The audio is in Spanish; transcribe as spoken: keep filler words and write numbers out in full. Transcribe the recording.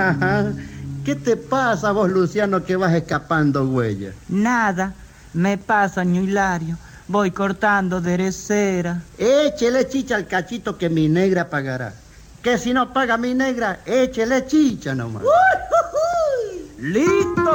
¿Qué te pasa vos, Luciano, que vas escapando huella? Nada, me pasa, ño Hilario. Voy cortando derecera. Échele chicha al cachito que mi negra pagará. Que si no paga mi negra, échele chicha nomás. ¡Listo